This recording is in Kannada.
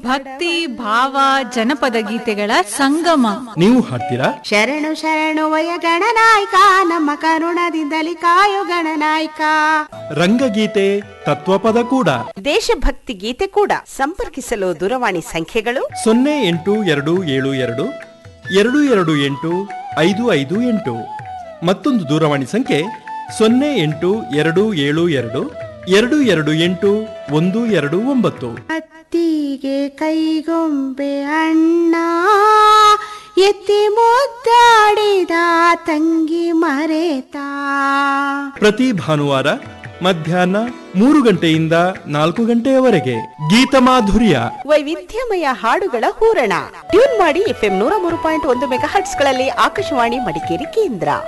ಭಕ್ತಿ ಭಾವ ಜನಪದ ಗೀತೆಗಳ ಸಂಗಮ. ನೀವು ಹಾಡ್ತೀರಾ? ಶರಣು ಶರಣು ವಯ ಗಣನಾಯಕ, ನಮ್ಮ ಕರುಣದಿಂದಲಿ ಕಾಯೋ ಗಣನಾಯಕ. ರಂಗಗೀತೆ, ತತ್ವಪದ ಕೂಡ, ದೇಶಭಕ್ತಿ ಗೀತೆ ಕೂಡ. ಸಂಪರ್ಕಿಸಲು ದೂರವಾಣಿ ಸಂಖ್ಯೆಗಳು 0822282558. ಮತ್ತೊಂದು ದೂರವಾಣಿ ಸಂಖ್ಯೆ 0882281229. ಅತ್ತಿಗೆ ಕೈಗೊಂಬೆ ಅಣ್ಣ ಎತ್ತಿ ಮುದ್ದಾಡಿದ ತಂಗಿ ಮರೆತ. ಪ್ರತಿ ಭಾನುವಾರ ಮಧ್ಯಾಹ್ನ 3 ಗಂಟೆಯಿಂದ 4 ಗಂಟೆಯವರೆಗೆ ಗೀತಮಾಧುರ್ಯ, ವೈವಿಧ್ಯಮಯ ಹಾಡುಗಳ ಹೂರಣ. ಟ್ಯೂನ್ ಮಾಡಿ FM 103.1 ಮೆಗಾಹರ್ಟ್ಸ್ಗಳಲ್ಲಿ ಆಕಾಶವಾಣಿ ಮಡಿಕೇರಿ ಕೇಂದ್ರ.